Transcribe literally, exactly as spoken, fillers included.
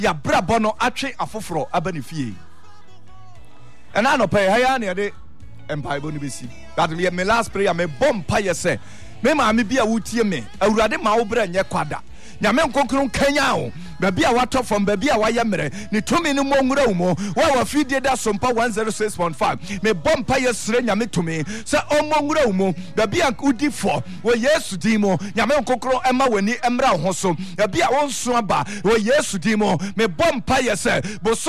ya brabo no atwe afoforo aba ne fie ena no pay haya ne de empire bo no besi that me me last prayer me bomb paye say me ma me bia wotie me awurade ma wo bra nye kwada nyame nkonkron kanya wo baby a wato from baby a waye mere ni tumi ni mo nwura wo mo wa wa fidie da sompa one oh six point five me bomb paye sre nyame tumi se o mo nwura wo mo baby a udi for wo yesu di mo nyame nkonkron ema wani emra ho so baby a wonso aba wo yesu di mo me bomb paye se bo